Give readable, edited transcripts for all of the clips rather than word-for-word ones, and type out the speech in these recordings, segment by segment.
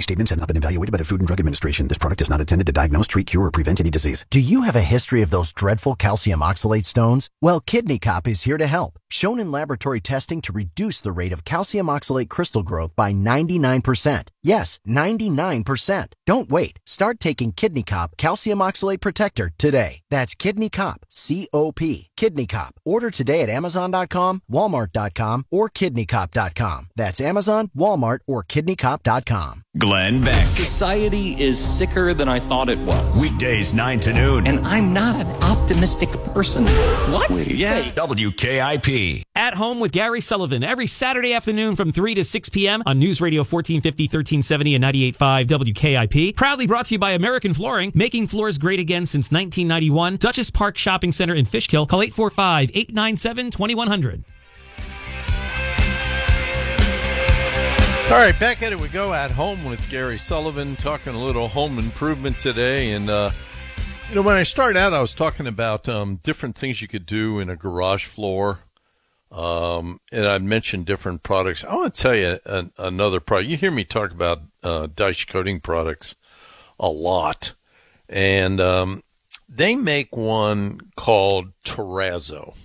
statements have not been evaluated by the Food and Drug Administration. This product is not intended to diagnose, treat, cure, or prevent any disease. Do you have a history of those dreadful calcium oxalate stones? Well, Kidney Cop is here to help. Shown in laboratory testing to reduce the rate of calcium oxalate crystal growth by 99%. Yes, 99%. Don't wait. Start taking Kidney Cop Calcium Oxalate Protector today. That's Kidney Cop, C-O-P, Kidney Cop. Order today at Amazon.com, Walmart.com, or KidneyCop.com. That's Amazon, Walmart, or KidneyCop.com. Glenn Beck. Society is sicker than I thought it was. Weekdays 9 to noon. And I'm not an optimistic person. What? Yeah. WKIP. At Home with Gary Sullivan every Saturday afternoon from 3 to 6 p.m. on News Radio 1450, 1370, and 98.5 WKIP. Proudly brought to you by American Flooring, making floors great again since 1991. Dutchess Park Shopping Center in Fishkill. Call 845-897-2100. All right, back at it we go. At Home with Gary Sullivan, talking a little home improvement today. And, when I started out, I was talking about different things you could do in a garage floor. And I mentioned different products. I want to tell you another product. You hear me talk about Dyche coating products a lot. And they make one called Terrazzo.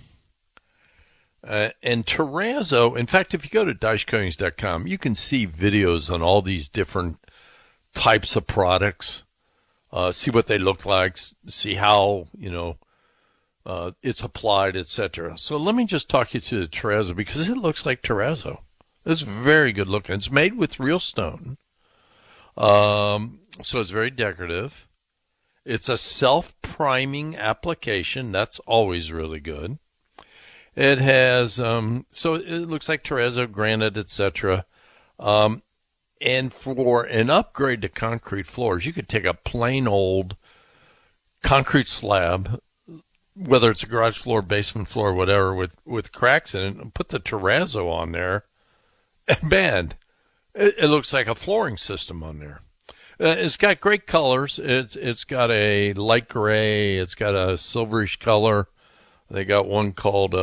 And Terrazzo, in fact, if you go to DycheCoatings.com, you can see videos on all these different types of products, see what they look like, see how, it's applied, etc. So let me just talk you to the Terrazzo because it looks like Terrazzo. It's very good looking. It's made with real stone, so it's very decorative. It's a self-priming application. That's always really good. It has, so it looks like Terrazzo, granite, etc. And for an upgrade to concrete floors, you could take a plain old concrete slab, whether it's a garage floor, basement floor, whatever, with cracks in it, and put the Terrazzo on there. And man, it looks like a flooring system on there. It's got great colors. It's got a light gray. It's got a silverish color. They got one called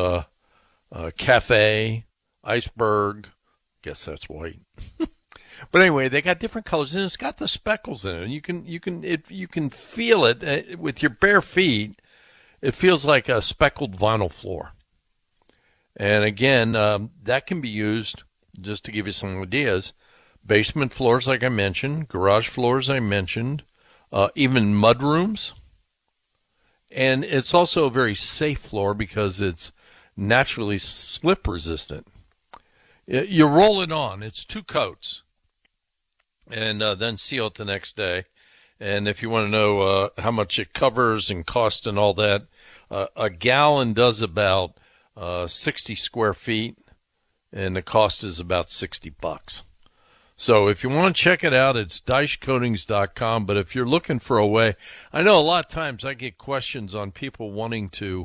Cafe, Iceberg. Guess that's white. But anyway, they got different colors, and it's got the speckles in it. And you can feel it with your bare feet. It feels like a speckled vinyl floor. And again, that can be used, just to give you some ideas, basement floors, like I mentioned, garage floors, I mentioned, even mud rooms. And it's also a very safe floor because it's naturally slip resistant. You roll it on. It's 2 coats. And then seal it the next day. And if you want to know how much it covers and cost and all that, a gallon does about 60 square feet, and the cost is about $60. So if you want to check it out, it's DycheCoatings.com. But if you're looking for a way, I know a lot of times I get questions on people wanting to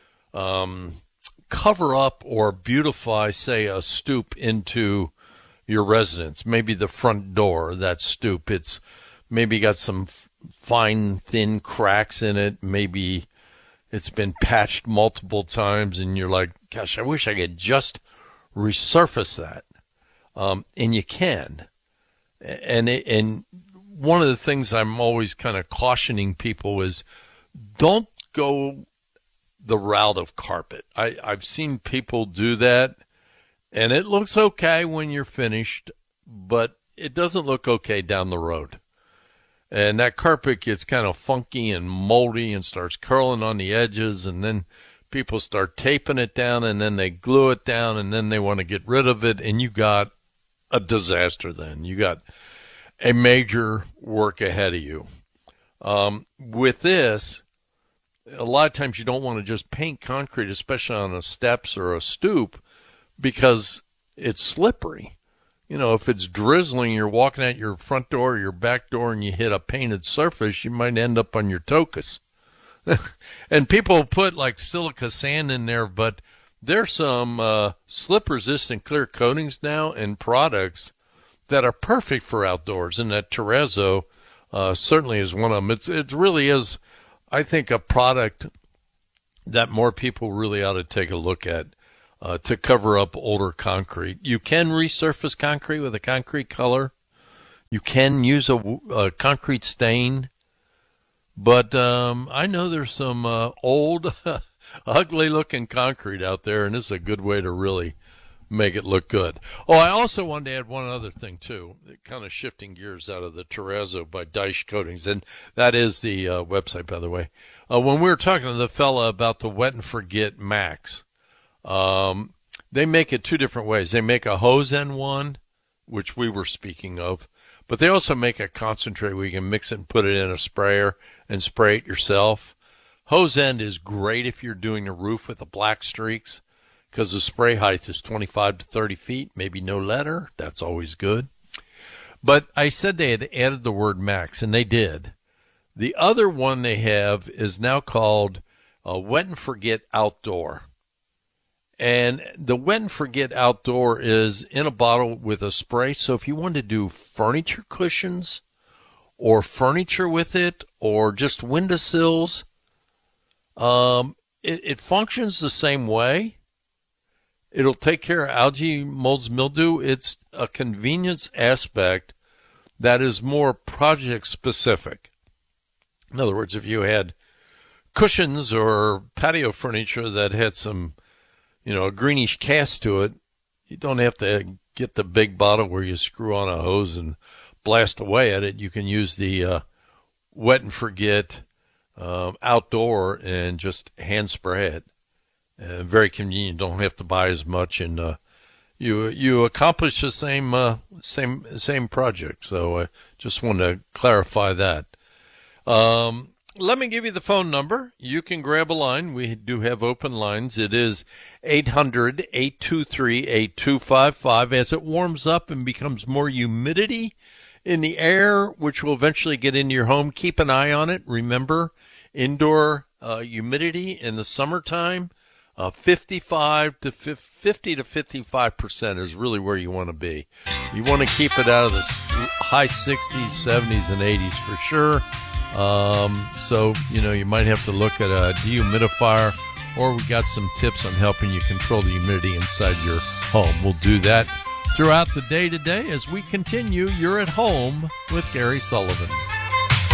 cover up or beautify, say, a stoop into your residence. Maybe the front door, that stoop, it's maybe got some fine, thin cracks in it. Maybe it's been patched multiple times, and you're like, gosh, I wish I could just resurface that. And you can. And one of the things I'm always kind of cautioning people is don't go the route of carpet. I've seen people do that, and it looks okay when you're finished, but it doesn't look okay down the road. And that carpet gets kind of funky and moldy and starts curling on the edges, and then people start taping it down, and then they glue it down, and then they want to get rid of it, and you got a disaster then. You got a major work ahead of you. With this, a lot of times you don't want to just paint concrete, especially on a steps or a stoop, because it's slippery. You know, if it's drizzling, you're walking out your front door or your back door and you hit a painted surface, you might end up on your tokus. And people put like silica sand in there, but there's some slip-resistant clear coatings now and products that are perfect for outdoors, and that Terrazzo certainly is one of them. It really is, I think, a product that more people really ought to take a look at to cover up older concrete. You can resurface concrete with a concrete color. You can use a concrete stain, but I know there's some old, ugly-looking concrete out there, and this is a good way to really make it look good. Oh, I also wanted to add one other thing, too, kind of shifting gears out of the Terrazzo by Dyche Coatings, and that is the website, by the way. When we were talking to the fella about the Wet and Forget Max, they make it two different ways. They make a hose end one, which we were speaking of, but they also make a concentrate where you can mix it and put it in a sprayer and spray it yourself. Hose end is great if you're doing a roof with the black streaks, because the spray height is 25 to 30 feet, maybe no letter. That's always good. But I said they had added the word Max, and they did. The other one they have is now called Wet and Forget Outdoor. And the Wet and Forget Outdoor is in a bottle with a spray. So if you want to do furniture cushions or furniture with it or just windowsills, it functions the same way. It'll take care of algae, molds, mildew. It's a convenience aspect that is more project specific. In other words, if you had cushions or patio furniture that had some, a greenish cast to it, you don't have to get the big bottle where you screw on a hose and blast away at it. You can use the Wet and Forget Outdoor and just hand spray it. Very convenient. Don't have to buy as much, and you accomplish the same project. So I just want to clarify that. Let me give you the phone number. You can grab a line. We do have open lines. It is 800-823-8255. As it warms up and becomes more humidity in the air, which will eventually get into your home, keep an eye on it. Remember, indoor humidity in the summertime, 50 to 55% is really where you want to be. You want to keep it out of the high 60s, 70s, and 80s for sure. So, you might have to look at a dehumidifier, or we got some tips on helping you control the humidity inside your home. We'll do that throughout the day today as we continue. You're at Home with Gary Sullivan.